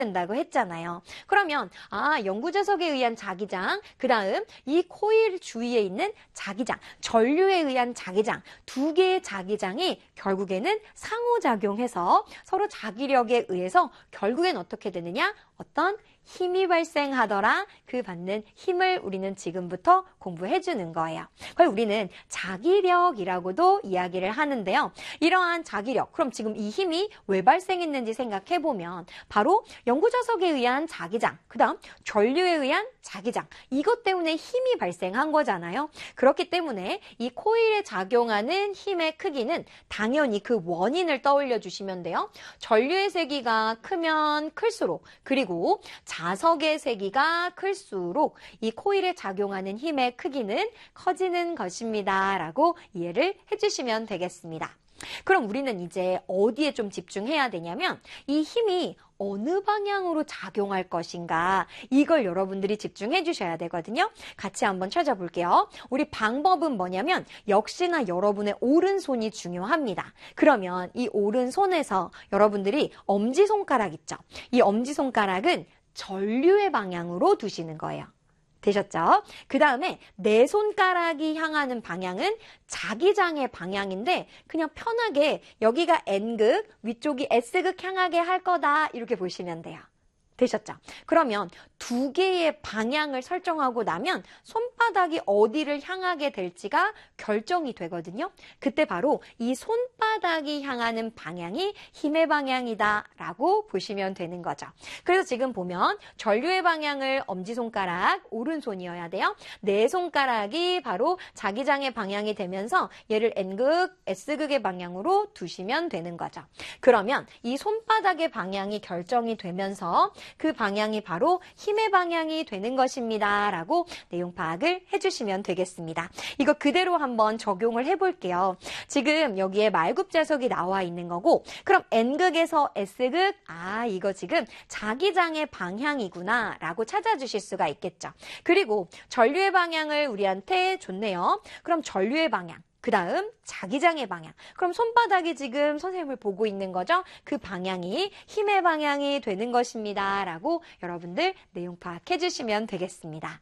된다고 했잖아요. 그러면 영구자석에 의한 자기장, 그 다음 이 코일 주위에 있는 자기장, 전류에 의한 자기장, 두 개의 자기장이 결국에는 상호작용해서 서로 자기력에 의해서 결국엔 어떻게 되느냐? 어떤 힘이 발생하더라. 그 받는 힘을 우리는 지금부터 공부해 주는 거예요. 그걸 우리는 자기력이라고도 이야기를 하는데요. 이러한 자기력, 그럼 지금 이 힘이 왜 발생했는지 생각해 보면 바로 영구자석에 의한 자기장, 그 다음 전류에 의한 자기장, 이것 때문에 힘이 발생한 거잖아요. 그렇기 때문에 이 코일에 작용하는 힘의 크기는 당연히 그 원인을 떠올려 주시면 돼요. 전류의 세기가 크면 클수록, 그리고 자석의 세기가 클수록 이 코일에 작용하는 힘의 크기는 커지는 것입니다. 라고 이해를 해주시면 되겠습니다. 그럼 우리는 이제 어디에 좀 집중해야 되냐면 이 힘이 어느 방향으로 작용할 것인가, 이걸 여러분들이 집중해 주셔야 되거든요. 같이 한번 찾아볼게요. 우리 방법은 뭐냐면 역시나 여러분의 오른손이 중요합니다. 그러면 이 오른손에서 여러분들이 엄지손가락 있죠? 이 엄지손가락은 전류의 방향으로 두시는 거예요. 되셨죠? 그 다음에 내 손가락이 향하는 방향은 자기장의 방향인데 그냥 편하게 여기가 N극, 위쪽이 S극 향하게 할 거다, 이렇게 보시면 돼요. 되셨죠? 그러면 두 개의 방향을 설정하고 나면 손바닥이 어디를 향하게 될지가 결정이 되거든요. 그때 바로 이 손바닥이 향하는 방향이 힘의 방향이다 라고 보시면 되는 거죠. 그래서 지금 보면 전류의 방향을 엄지손가락, 오른손이어야 돼요. 내 손가락이 바로 자기장의 방향이 되면서 얘를 N극, S극의 방향으로 두시면 되는 거죠. 그러면 이 손바닥의 방향이 결정이 되면서 그 방향이 바로 힘의 방향이 되는 것입니다. 라고 내용 파악을 해주시면 되겠습니다. 이거 그대로 한번 적용을 해볼게요. 지금 여기에 말굽자석이 나와 있는 거고, 그럼 N극에서 S극, 이거 지금 자기장의 방향이구나 라고 찾아주실 수가 있겠죠. 그리고 전류의 방향을 우리한테 줬네요. 그럼 전류의 방향, 그 다음 자기장의 방향. 그럼 손바닥이 지금 선생님을 보고 있는 거죠? 그 방향이 힘의 방향이 되는 것입니다. 라고 여러분들 내용 파악해 주시면 되겠습니다.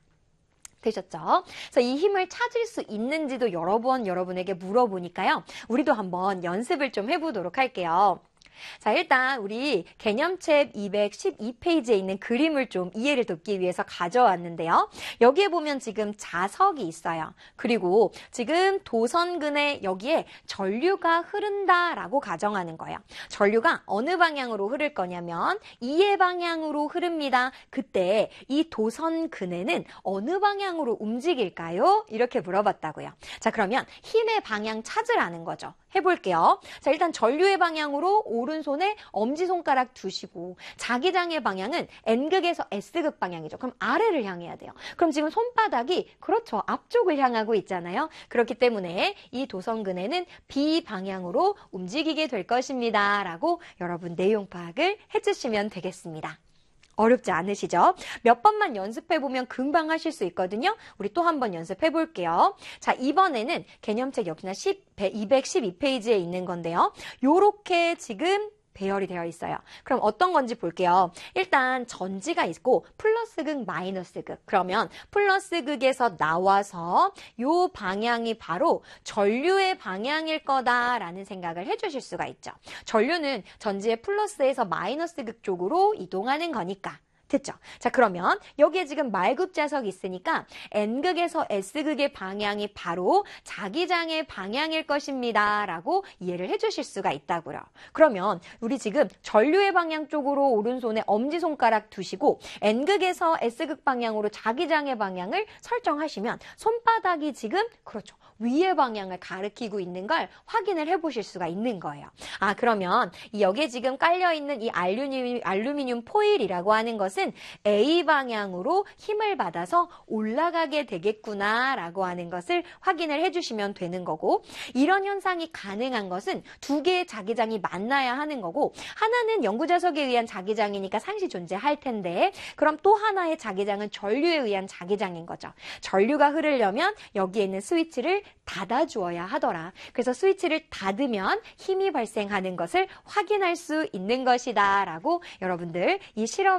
되셨죠? 그래서 이 힘을 찾을 수 있는지도 여러 번 여러분에게 물어보니까요. 우리도 한번 연습을 좀 해보도록 할게요. 자, 일단 우리 개념책 212페이지에 있는 그림을 좀 이해를 돕기 위해서 가져왔는데요. 여기에 보면 지금 자석이 있어요. 그리고 지금 도선근에 여기에 전류가 흐른다라고 가정하는 거예요. 전류가 어느 방향으로 흐를 거냐면 이의 방향으로 흐릅니다. 그때 이 도선근에는 어느 방향으로 움직일까요? 이렇게 물어봤다고요. 자, 그러면 힘의 방향 찾으라는 거죠. 해볼게요. 자, 일단 전류의 방향으로 오른손에 엄지손가락 두시고 자기장의 방향은 N극에서 S극 방향이죠. 그럼 아래를 향해야 돼요. 그럼 지금 손바닥이 그렇죠. 앞쪽을 향하고 있잖아요. 그렇기 때문에 이 도선근에는 B 방향으로 움직이게 될 것입니다. 라고 여러분 내용 파악을 해주시면 되겠습니다. 어렵지 않으시죠? 몇 번만 연습해보면 금방 하실 수 있거든요. 우리 또 한 번 연습해 볼게요. 자, 이번에는 개념책 역시나 212페이지에 있는 건데요. 요렇게 지금 배열이 되어 있어요. 그럼 어떤 건지 볼게요. 일단 전지가 있고 플러스극, 마이너스극. 그러면 플러스극에서 나와서 요 방향이 바로 전류의 방향일 거다라는 생각을 해주실 수가 있죠. 전류는 전지의 플러스에서 마이너스극 쪽으로 이동하는 거니까. 됐죠? 자, 그러면 여기에 지금 말굽자석이 있으니까 N극에서 S극의 방향이 바로 자기장의 방향일 것입니다. 라고 이해를 해주실 수가 있다고요. 그러면 우리 지금 전류의 방향 쪽으로 오른손에 엄지손가락 두시고 N극에서 S극 방향으로 자기장의 방향을 설정하시면 손바닥이 지금 그렇죠. 위의 방향을 가리키고 있는 걸 확인을 해보실 수가 있는 거예요. 그러면 여기에 지금 깔려있는 이 알루미늄 포일이라고 하는 것은 것은 A 방향으로 힘을 받아서 올라가게 되겠구나라고 하는 것을 확인을 해주시면 되는 거고, 이런 현상이 가능한 것은 두 개의 자기장이 만나야 하는 거고, 하나는 영구자석에 의한 자기장이니까 상시 존재할 텐데, 그럼 또 하나의 자기장은 전류에 의한 자기장인 거죠. 전류가 흐르려면 여기에 있는 스위치를 닫아주어야 하더라. 그래서 스위치를 닫으면 힘이 발생하는 것을 확인할 수 있는 것이다 라고 여러분들 이 실험